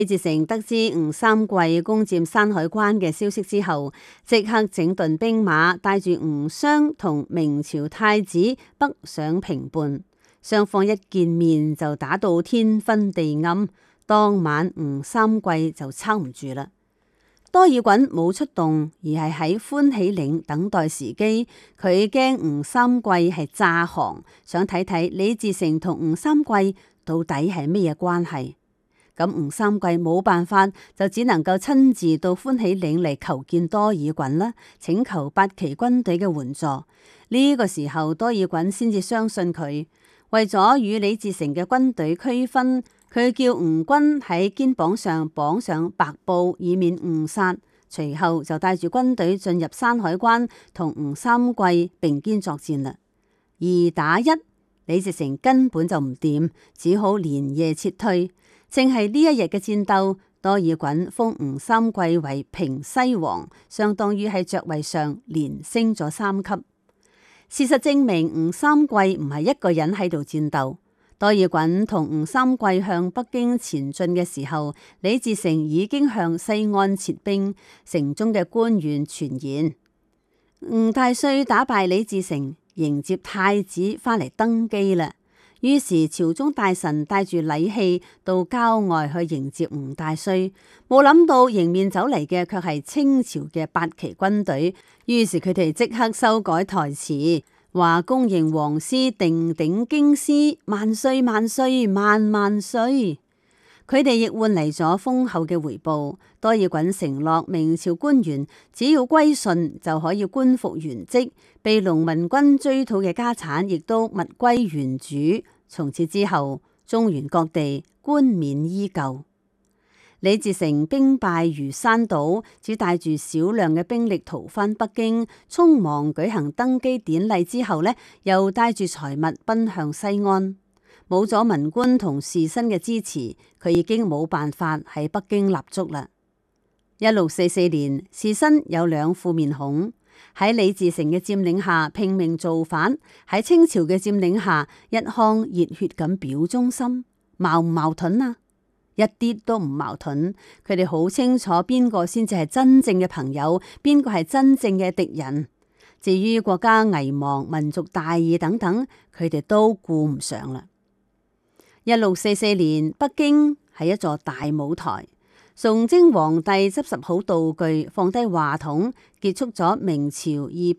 李自成得知吳三桂攻佔山海關嘅消息之後，即刻整頓兵馬，帶住吳襄同明朝太子北上平叛。雙方一見面就打到天昏地暗，當晚吳三桂就撐唔住啦。多爾袞冇出動，而係喺歡喜嶺等待時機。佢驚吳三桂係詐降，想睇睇李自成同吳三桂到底係咩嘢關係。咁吳三桂冇辦法，就只能夠親自到歡喜嶺嚟求見多爾袞啦，請求八旗軍隊嘅援助。呢個時候多爾袞先至相信佢。為咗與李自成嘅軍隊區分，佢叫吳軍喺肩膀上綁上白布，以免誤殺。隨後就帶住軍隊進入山海關，同吳三桂並肩作戰啦。2打1，李自成根本就唔掂，只好連夜撤退。正係呢一日嘅戰鬥，多爾袞封吳三桂為平西王，相當於喺爵位上連升咗3級。事實證明吳三桂唔係一個人喺度戰鬥。多爾袞同吳三桂向北京前進嘅時候，李自成已經向西安撤兵。城中嘅官員傳言，吳大帥打敗李自成，迎接太子翻嚟登基啦。於是朝中大臣帶住禮器到郊外去迎接吳大帥，冇諗到迎面走嚟嘅卻係清朝嘅八旗軍隊。於是佢哋即刻修改台詞，話恭迎皇師定鼎京師，萬歲萬歲萬萬歲。佢哋亦換嚟咗豐厚嘅回報。多爾袞承諾明朝官員只要歸順就可以官復原職，被農民軍追討嘅家產亦都物歸原主。從此之後，中原各地冠冕依舊。李自成兵敗如山倒，只帶住少量嘅兵力逃返北京，匆忙舉行登基典禮之後呢，又帶住財物奔向西安。冇咗文官同士紳嘅支持，佢已經冇辦法喺北京立足啦。1644年，士紳有2副面孔，喺李自成嘅佔領下拼命造反，喺清朝嘅佔領下一腔熱血咁表忠心，矛唔矛盾啊？一啲都唔矛盾。佢哋好清楚邊個先至係真正嘅朋友，邊個係真正嘅敵人。至於國家危亡、民族大義等等，佢哋都顧唔上啦。1644年，北京係一座大舞台。崇禎皇帝執拾好道具，放低話筒，結束咗明朝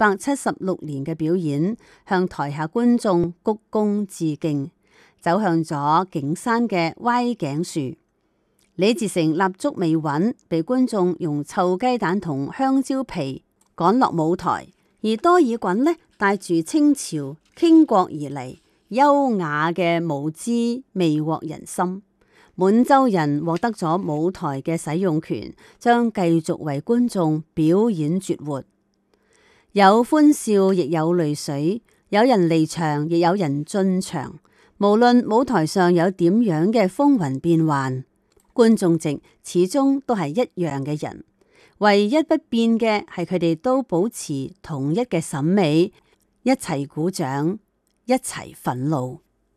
276年嘅表演，向台下觀眾鞠躬致敬，走向咗景山嘅歪頸樹。李自成立足未穩，被觀眾用臭雞蛋同香蕉皮趕落舞台，而多爾袞呢，帶住清朝傾國而嚟，優雅嘅舞姿魅獲人心。滿洲人獲得咗舞台嘅使用權，將繼續為觀眾表演絕活。有歡笑，亦有淚水；有人離場，亦有人進場。無論舞台上有點樣嘅風雲變幻，觀眾席始終都係一樣嘅人。唯一不變嘅係佢哋都保持統一嘅審美，一齊鼓掌，一齊憤怒。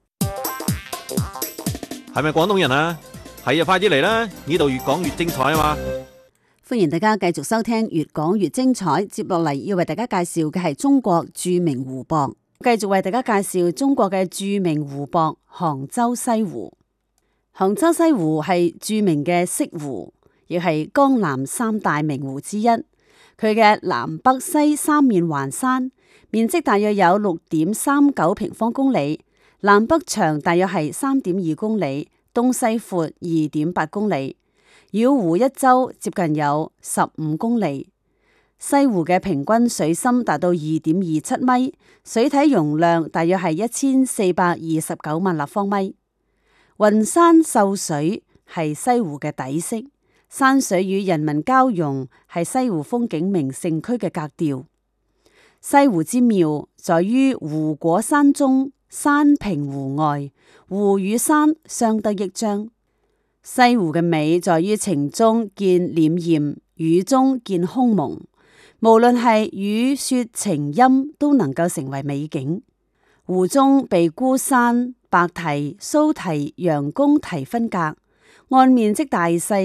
係咪廣東人啊？係啊，快啲嚟啦！呢度越講越精彩啊嘛！ 歡迎大家繼續收聽越講越精彩。接落嚟要為大家介紹嘅係中國著名湖泊，繼續為大家介紹中國嘅著名湖泊杭州西湖。杭州西湖係著名嘅色湖，亦係江南3大名湖之一。佢嘅南北西3面環山，面積大約有6.39平方公里。南北長大約係3.2公里，東西闊2.8公里，繞湖一周接近有15公里。西湖嘅平均水深達到2.27米，水體容量大約係1429萬立方米。雲山秀水係西湖嘅底色，山水與人民交融係西湖風景名勝區嘅格調。西湖之妙在於湖裹山中，山平湖外，湖與山相得益彰。西湖嘅美在於晴中見臉艷，雨中見兇蒙，無論係雨雪晴陰都能夠成為美景。湖中被孤山、白堤、蘇堤、楊公堤分隔， 按面積大細